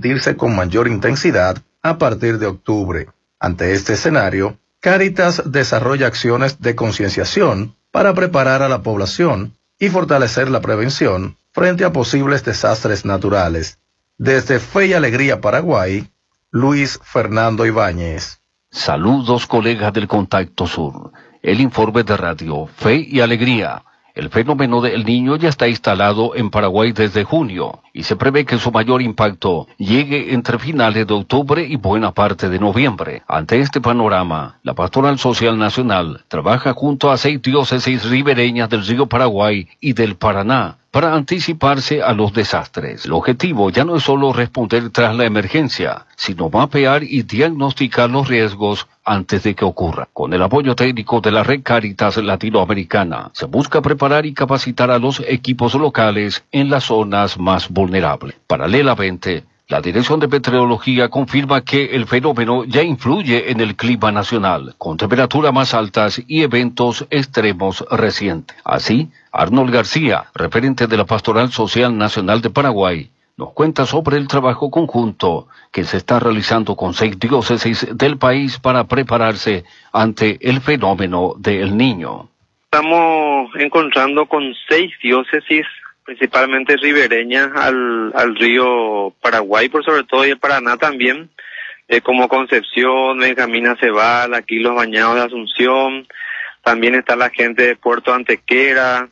sentirse con mayor intensidad a partir de octubre. Ante este escenario, Cáritas desarrolla acciones de concienciación para preparar a la población y fortalecer la prevención frente a posibles desastres naturales. Desde Fe y Alegría Paraguay, Luis Fernando Ibáñez. Saludos, colegas del Contacto Sur. El informe de radio Fe y Alegría. El fenómeno del Niño ya está instalado en Paraguay desde junio y se prevé que su mayor impacto llegue entre finales de octubre y buena parte de noviembre. Ante este panorama, la Pastoral Social Nacional trabaja junto a 6 diócesis ribereñas del río Paraguay y del Paraná para anticiparse a los desastres. El objetivo ya no es solo responder tras la emergencia, sino mapear y diagnosticar los riesgos antes de que ocurra. Con el apoyo técnico de la Red Cáritas Latinoamericana, se busca preparar y capacitar a los equipos locales en las zonas más vulnerables. Paralelamente, la Dirección de Meteorología confirma que el fenómeno ya influye en el clima nacional, con temperaturas más altas y eventos extremos recientes. Así, Arnold García, referente de la Pastoral Social Nacional de Paraguay, nos cuenta sobre el trabajo conjunto que se está realizando con 6 diócesis del país para prepararse ante el fenómeno del Niño. Estamos encontrando con 6 diócesis, principalmente ribereñas al río Paraguay, por sobre todo, y el Paraná también, como Concepción, Benjamín Aceval, aquí los Bañados de Asunción, también está la gente de Puerto Antequera,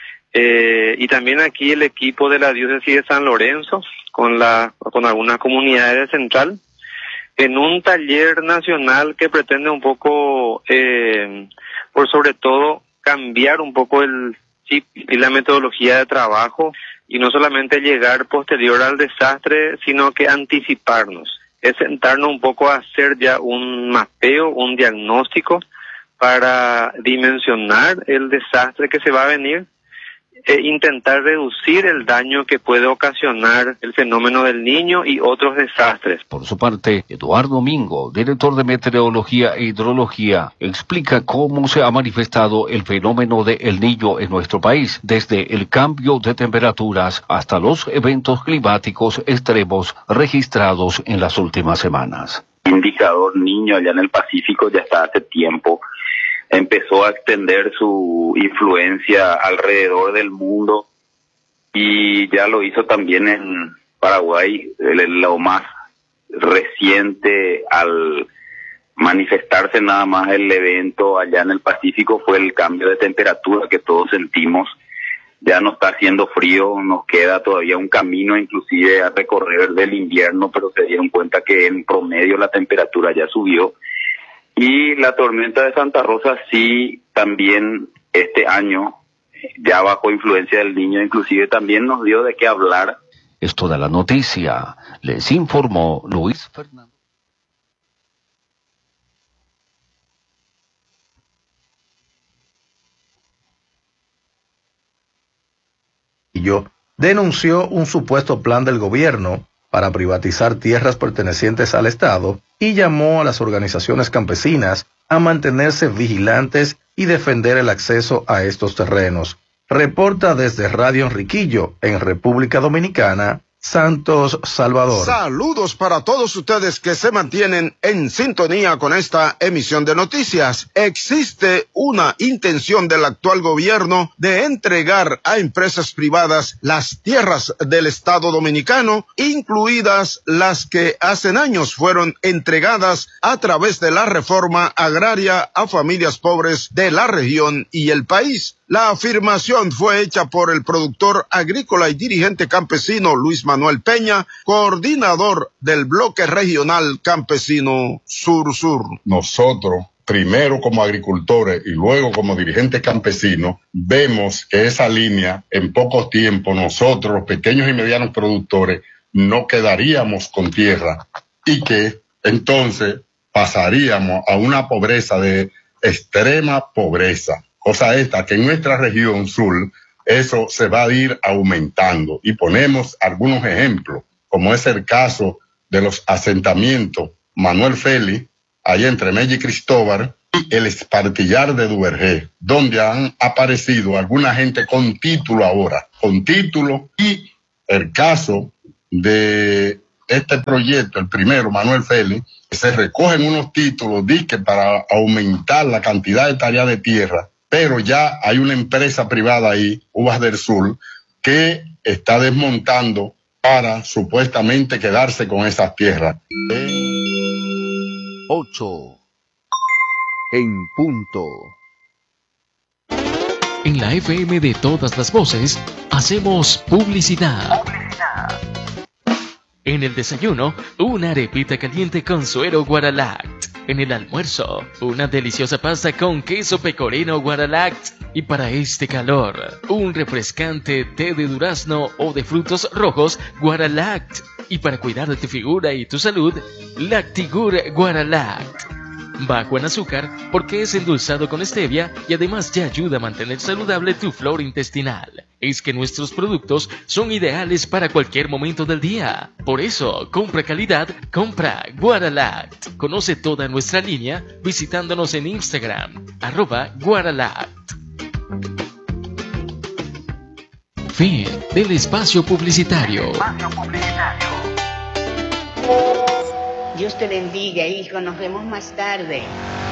y también aquí el equipo de la diócesis de San Lorenzo, con algunas comunidades de Central, en un taller nacional que pretende un poco, por sobre todo, cambiar un poco el chip y la metodología de trabajo, y no solamente llegar posterior al desastre, sino que anticiparnos. Es sentarnos un poco a hacer ya un mapeo, un diagnóstico para dimensionar el desastre que se va a venir e intentar reducir el daño que puede ocasionar el fenómeno del Niño y otros desastres. Por su parte, Eduardo Mingo, director de Meteorología e Hidrología, explica cómo se ha manifestado el fenómeno de El Niño en nuestro país, desde el cambio de temperaturas hasta los eventos climáticos extremos registrados en las últimas semanas. El indicador Niño allá en el Pacífico ya está hace tiempo. Empezó a extender su influencia alrededor del mundo y ya lo hizo también en Paraguay. Lo más reciente al manifestarse nada más el evento allá en el Pacífico fue el cambio de temperatura que todos sentimos. Ya no está haciendo frío, nos queda todavía un camino inclusive a recorrer del invierno, pero se dieron cuenta que en promedio la temperatura ya subió. Y la tormenta de Santa Rosa sí también este año, ya bajo influencia del Niño, inclusive también nos dio de qué hablar. Esto de la noticia, les informó Luis Fernando. Denunció un supuesto plan del gobierno para privatizar tierras pertenecientes al Estado y llamó a las organizaciones campesinas a mantenerse vigilantes y defender el acceso a estos terrenos. Reporta desde Radio Enriquillo, en República Dominicana, Santos Salvador. Saludos para todos ustedes que se mantienen en sintonía con esta emisión de noticias. Existe una intención del actual gobierno de entregar a empresas privadas las tierras del Estado Dominicano, incluidas las que hace años fueron entregadas a través de la reforma agraria a familias pobres de la región y el país. La afirmación fue hecha por el productor agrícola y dirigente campesino Luis Manuel Peña, coordinador del bloque regional campesino Sur-Sur. Nosotros, primero como agricultores y luego como dirigentes campesinos, vemos que esa línea, en poco tiempo, nosotros, los pequeños y medianos productores, no quedaríamos con tierra y que entonces pasaríamos a una pobreza de extrema pobreza. Cosa esta que en nuestra región sur eso se va a ir aumentando y ponemos algunos ejemplos, como es el caso de los asentamientos Manuel Félix, allá entre Mella y Cristóbal, y el Espartillar de Duvergé, donde han aparecido alguna gente con título ahora, con título, y el caso de este proyecto, el primero, Manuel Félix, se recogen unos títulos, dique para aumentar la cantidad de tareas de tierra, pero ya hay una empresa privada ahí, Uvas del Sur, que está desmontando para supuestamente quedarse con esas tierras. 8 en punto. En la FM de todas las voces, hacemos publicidad. En el desayuno, una arepita caliente con suero Guaralact. En el almuerzo, una deliciosa pasta con queso pecorino Guaralact. Y para este calor, un refrescante té de durazno o de frutos rojos Guaralact. Y para cuidar de tu figura y tu salud, Lactigur Guaralact. Bajo en azúcar porque es endulzado con stevia y además te ayuda a mantener saludable tu flora intestinal. Es que nuestros productos son ideales para cualquier momento del día. Por eso, compra calidad, compra Guaralact. Conoce toda nuestra línea visitándonos en Instagram, @Guaralact. Fin del espacio publicitario. Dios te bendiga, hijo. Nos vemos más tarde.